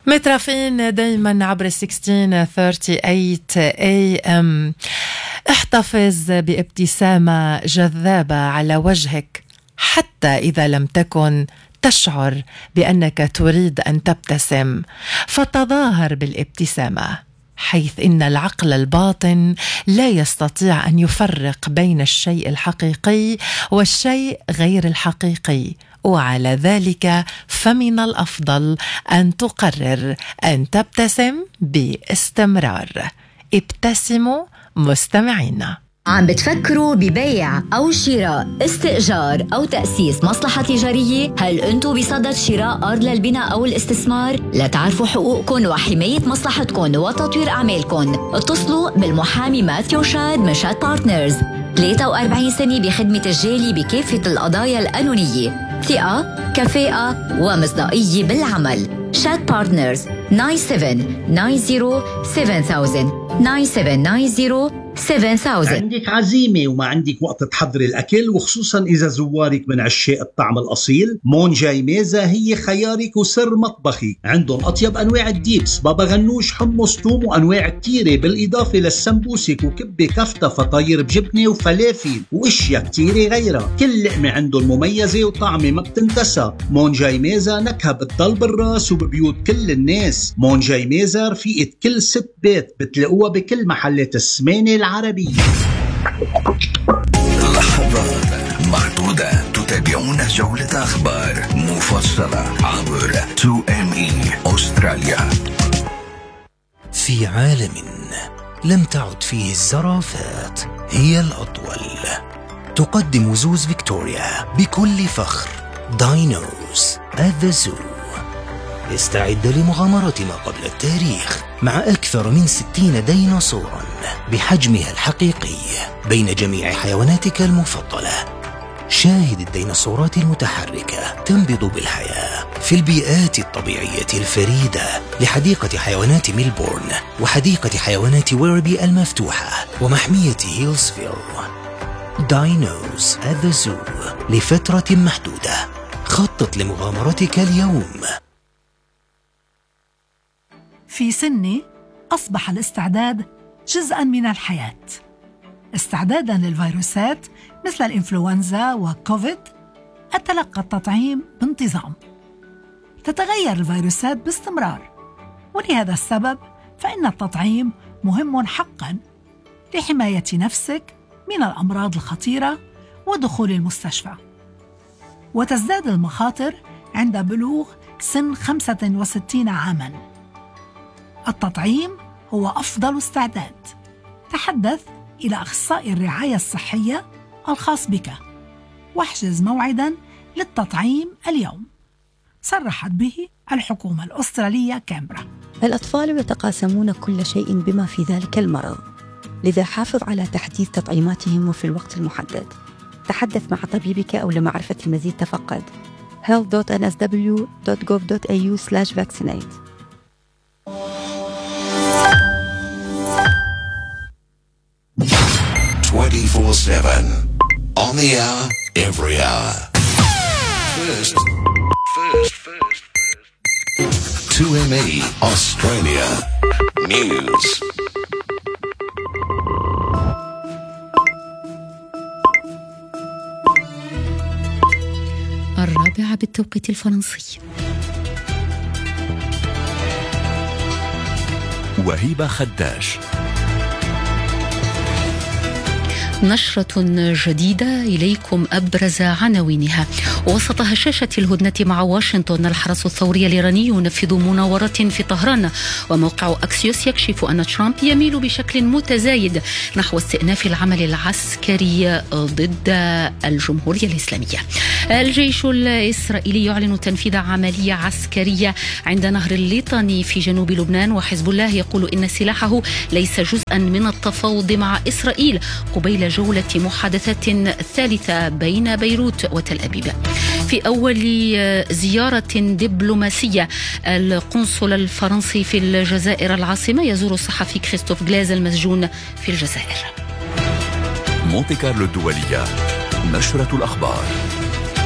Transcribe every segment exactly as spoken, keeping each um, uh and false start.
مترافقين دايما عبر ستة عشر ثمانية وثلاثين إيه إم. احتفظ بابتسامة جذابة على وجهك حتى إذا لم تكن تشعر بأنك تريد أن تبتسم، فتظاهر بالابتسامة، حيث إن العقل الباطن لا يستطيع أن يفرق بين الشيء الحقيقي والشيء غير الحقيقي، وعلى ذلك فمن الأفضل أن تقرر أن تبتسم باستمرار. ابتسموا مستمعينا. عم بتفكروا ببيع أو شراء، استئجار أو تأسيس مصلحة تجارية؟ هل أنتوا بصدد شراء أرض للبناء أو الاستثمار؟ لتعرفوا حقوقكم وحماية مصلحتكم وتطوير أعمالكم، اتصلوا بالمحامي ماثيو شاد من شاد بارتنرز، ثلاثة وأربعين سنة بخدمة الجالي بكافة القضايا القانونية، ثقة، كفاءة ومصداقية بالعمل. شاد بارتنرز تسعة سبعة تسعة صفر سبعة ألف تسعة سبعة تسعة صفر سبعة ألف. عندك عزيمة وما عندك وقت تحضري الأكل، وخصوصا إذا زوارك من عشاق الطعم الأصيل، مون جاي ميزة هي خيارك وسر مطبخي. عندهم أطيب أنواع الديبس، بابا غنوش، حمص، توم، وأنواع كتيرة، بالإضافة للسمبوسك وكبة كفتة، فطاير بجبنة وفلافل وإشياء كتيرة غيرها. كل لقمة عندهم مميزة وطعمة ما بتنتسى. مون جاي ميزة نكهة بتضل بالراس وببيوت كل الناس. مون جاي ميزة رفيقة كل ست بيت، بتلاقوها بكل محلات السمانة العربية. لحظات معدودة تتابعون جولة أخبار مفصلة عبر تو إم إي أستراليا. في عالم لم تعد فيه الزرافات هي الأطول، تقدم زوز فيكتوريا بكل فخر داينوز at the zoo. استعد لمغامرة ما قبل التاريخ مع أكثر من ستين ديناصورا بحجمها الحقيقي بين جميع حيواناتك المفضلة. شاهد الديناصورات المتحركة تنبض بالحياة في البيئات الطبيعية الفريدة لحديقة حيوانات ميلبورن وحديقة حيوانات ويربي المفتوحة ومحمية هيلسفيل. داينوز at the zoo لفترة محدودة. خطط لمغامرتك اليوم. في سني أصبح الاستعداد جزءاً من الحياة. استعداداً للفيروسات مثل الإنفلونزا وكوفيد، أتلقى التطعيم بانتظام. تتغير الفيروسات باستمرار، ولهذا السبب فإن التطعيم مهم حقاً لحماية نفسك من الأمراض الخطيرة ودخول المستشفى. وتزداد المخاطر عند بلوغ سن خمسة وستين عاماً. التطعيم هو أفضل استعداد. تحدث إلى أخصائي الرعاية الصحية الخاص بك واحجز موعداً للتطعيم اليوم. صرحت به الحكومة الأسترالية كامبرا. الأطفال يتقاسمون كل شيء بما في ذلك المرض، لذا حافظ على تحديث تطعيماتهم وفي الوقت المحدد. تحدث مع طبيبك أو لمعرفة المزيد تفقد health dot n s w dot gov dot a u slash vaccinate. twenty-four seven on the hour, every hour. First, first, first, first. two M E Australia News. الرابعة بالتوقيت الفرنسي. وهيبة خداش. نشرة جديدة إليكم أبرز عناوينها. وسط هشاشة الهدنة مع واشنطن، الحرس الثوري الإيراني ينفذ مناورات في طهران، وموقع أكسيوس يكشف أن ترامب يميل بشكل متزايد نحو استئناف العمل العسكري ضد الجمهورية الإسلامية. الجيش الإسرائيلي يعلن تنفيذ عملية عسكرية عند نهر الليطاني في جنوب لبنان، وحزب الله يقول إن سلاحه ليس جزءا من التفاوض مع إسرائيل قبيل جولة محادثات ثالثة بين بيروت وتل أبيب. في أول زيارة دبلوماسية، القنصل الفرنسي في الجزائر العاصمة يزور الصحفي كريستوف غلاز المسجون في الجزائر. مونتي كارلو الدولية، نشرة الأخبار.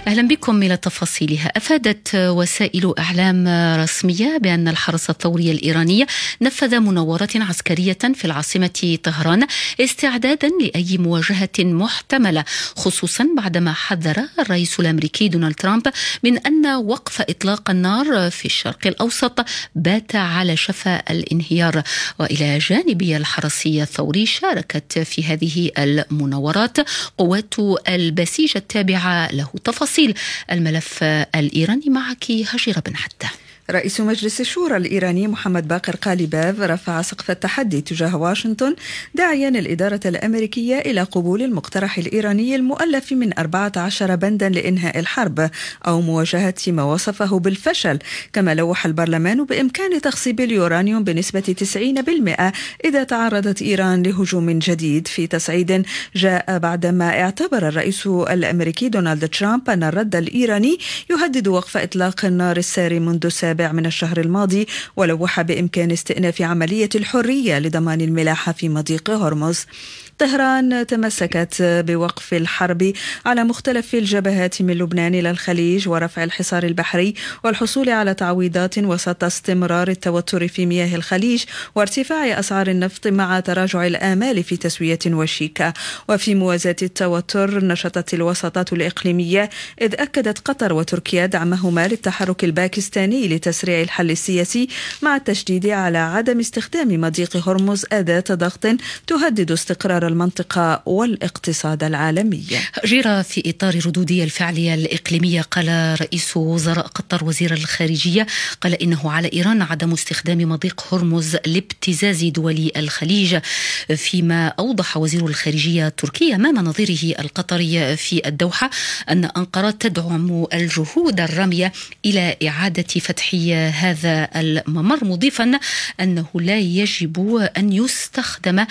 أهلا بكم إلى تفاصيلها. أفادت وسائل إعلام رسمية بأن الحرس الثوري الإيراني نفذ مناورات عسكرية في العاصمة طهران استعدادا لأي مواجهة محتملة، خصوصا بعدما حذر الرئيس الأمريكي دونالد ترامب من أن وقف إطلاق النار في الشرق الأوسط بات على شفا الانهيار. وإلى جانب الحرس الثوري شاركت في هذه المناورات قوات البسيج التابعة له. تفاصيل الملف الإيراني معك هجيرة بن حتى. رئيس مجلس الشورى الإيراني محمد باقر قاليباف رفع سقف التحدي تجاه واشنطن، داعيا الإدارة الأمريكية إلى قبول المقترح الإيراني المؤلف من أربعة عشر بندا لإنهاء الحرب أو مواجهة ما وصفه بالفشل. كما لوح البرلمان بإمكان تخصيب اليورانيوم بنسبة تسعين بالمئة إذا تعرضت إيران لهجوم جديد، في تصعيد جاء بعدما اعتبر الرئيس الأمريكي دونالد ترامب أن الرد الإيراني يهدد وقف إطلاق النار الساري منذ السابع من الشهر الماضي، ولوح بإمكان استئناف عملية الحرية لضمان الملاحة في مضيق هرمز. طهران تمسكت بوقف الحرب على مختلف الجبهات من لبنان إلى الخليج ورفع الحصار البحري والحصول على تعويضات وسط استمرار التوتر في مياه الخليج وارتفاع أسعار النفط مع تراجع الآمال في تسوية وشيكا. وفي موازاة التوتر نشطت الوساطات الإقليمية، إذ أكدت قطر وتركيا دعمهما للتحرك الباكستاني لتسريع الحل السياسي مع التشديد على عدم استخدام مضيق هرمز أداة ضغط تهدد استقرار المنطقة والاقتصاد العالمي. جرى في إطار ردود الفعل الإقليمية، قال رئيس وزراء قطر وزير الخارجية قال إنه على إيران عدم استخدام مضيق هرمز لابتزاز دول الخليج، فيما أوضح وزير الخارجية التركي أمام نظيره القطري في الدوحة أن أنقرة تدعم الجهود الرامية إلى إعادة فتح هذا الممر، مضيفا أنه لا يجب أن يستخدم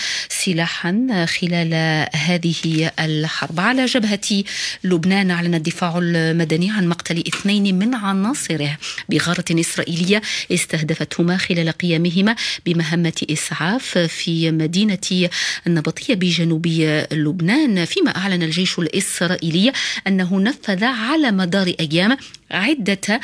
سلاحا خلال هذه الحرب. على جبهة لبنان أعلن الدفاع المدني عن مقتل اثنين من عناصره بغارة إسرائيلية استهدفتهما خلال قيامهما بمهمة إسعاف في مدينة النبطية بجنوب لبنان، فيما أعلن الجيش الإسرائيلي أنه نفذ على مدار أيام عدة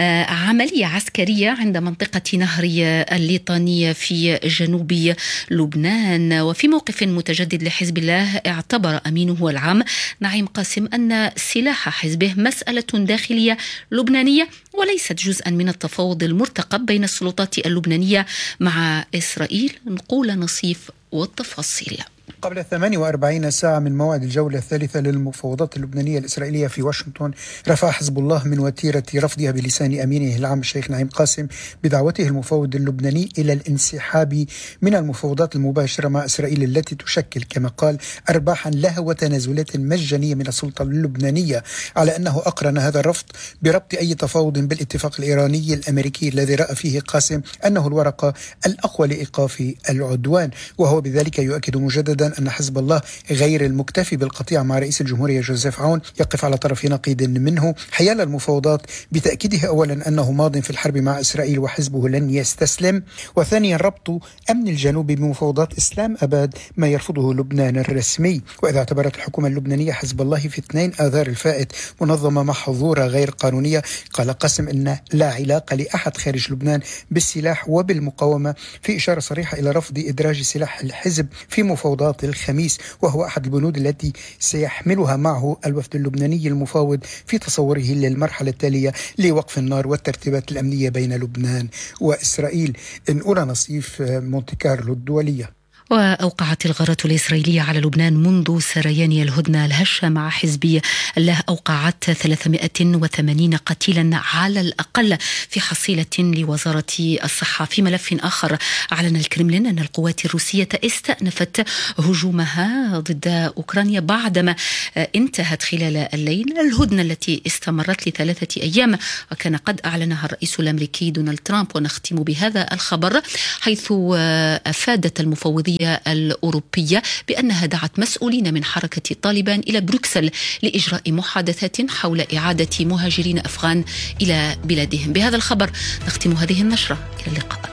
عملية عسكرية عند منطقة نهر الليطانية في جنوب لبنان. وفي موقف متجدد لحزب الله اعتبر أمينه العام نعيم قاسم أن سلاح حزبه مسألة داخلية لبنانية وليست جزءا من التفاوض المرتقب بين السلطات اللبنانية مع إسرائيل. نقول نصيف والتفاصيل. قبل ثمانية وأربعين ساعة من موعد الجولة الثالثة للمفاوضات اللبنانية الإسرائيلية في واشنطن، رفع حزب الله من وتيرة رفضها بلسان أمينه العام الشيخ نعيم قاسم بدعوته المفاوض اللبناني إلى الانسحاب من المفاوضات المباشرة مع إسرائيل التي تشكل كما قال أرباحا لها وتنازلات مجانية من السلطة اللبنانية، على أنه أقرن هذا الرفض بربط أي تفاوض بالاتفاق الإيراني الأمريكي الذي رأى فيه قاسم أنه الورقة الأقوى لإيقاف العدوان. وهو بذلك يؤكد مجددا أن حزب الله غير المكتفي بالقطيع مع رئيس الجمهورية جوزيف عون يقف على طرف نقيض منه حيال المفاوضات، بتأكيده أولا أنه ماض في الحرب مع إسرائيل وحزبه لن يستسلم، وثانيا ربط أمن الجنوب بمفاوضات إسلام أباد ما يرفضه لبنان الرسمي. وإذا اعتبرت الحكومة اللبنانية حزب الله في اثنين آذار الفائت منظمة محظورة غير قانونية، قال قاسم أن لا علاقة لأحد خارج لبنان بالسلاح وبالمقاومة، في إشارة صريحة إلى رفض إدراج سلاح الحزب في مفاوضات الخميس، وهو أحد البنود التي سيحملها معه الوفد اللبناني المفاوض في تصوره للمرحلة التالية لوقف النار والترتيبات الأمنية بين لبنان وإسرائيل. نقول نصيف مونتي كارلو الدولية. وأوقعت الغارة الإسرائيلية على لبنان منذ سريان الهدنة الهشة مع حزب الله أوقعت ثلاثمائة وثمانين قتيلا على الأقل في حصيلة لوزارة الصحة. في ملف آخر أعلن الكرملين أن القوات الروسية استأنفت هجومها ضد أوكرانيا بعدما انتهت خلال الليل الهدنة التي استمرت لثلاثة أيام وكان قد أعلنها الرئيس الأمريكي دونالد ترامب. ونختم بهذا الخبر حيث أفادت المفوضية الأوروبية بأنها دعت مسؤولين من حركة طالبان إلى بروكسل لإجراء محادثات حول إعادة مهاجرين أفغان إلى بلادهم. بهذا الخبر نختم هذه النشرة، إلى اللقاء.